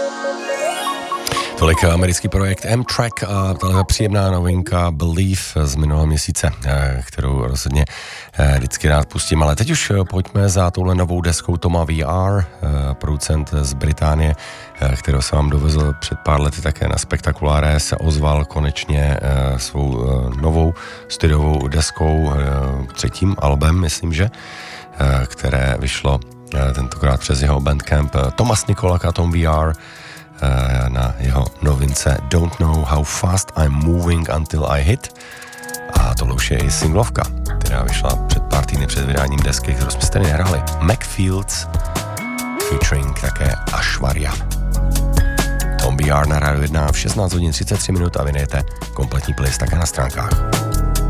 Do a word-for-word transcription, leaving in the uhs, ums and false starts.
Tolik americký projekt M-Track a tahle příjemná novinka Believe z minulého měsíce, kterou rozhodně vždycky rád pustím. Ale teď už pojďme za touhle novou deskou Toma V R, producent z Británie, kterou jsem vám dovezl před pár lety také na Spektakuláre, se ozval konečně svou novou studiovou deskou, třetím albem, myslím, že, které vyšlo tentokrát přes jeho Bandcamp. Thomas Nikolak a Tom V R na jeho novince Don't Know How Fast I'm Moving Until I Hit. A tohle už je i singlovka, která vyšla před pár týdny před vydáním desky, kterou jsme stejně hráli. Macfields featuring také Ashwarya. Tom V R na Rádiu jedna v šestnáct hodin třicet tři minut a vy nejete kompletní playlist také na stránkách.